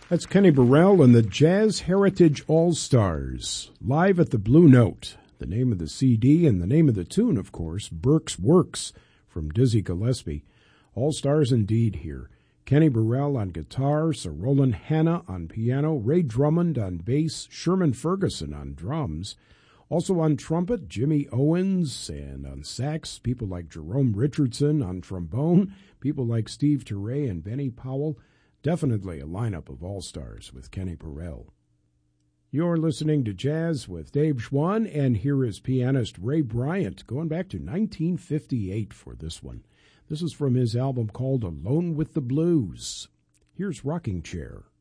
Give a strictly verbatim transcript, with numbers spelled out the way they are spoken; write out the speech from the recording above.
That's Kenny Burrell and the Jazz Heritage All-Stars, live at the Blue Note. The name of the C D and the name of the tune, of course, Burke's Works from Dizzy Gillespie. All-Stars indeed here. Kenny Burrell on guitar, Sir Roland Hanna on piano, Ray Drummond on bass, Sherman Ferguson on drums. Also on trumpet, Jimmy Owens, and on sax, people like Jerome Richardson. On trombone, people like Steve Turre and Benny Powell. Definitely a lineup of all-stars with Kenny Burrell. You're listening to Jazz with Dave Schwann, and here is pianist Ray Bryant, going back to nineteen fifty-eight for this one. This is from his album called Alone with the Blues. Here's Rocking Chair.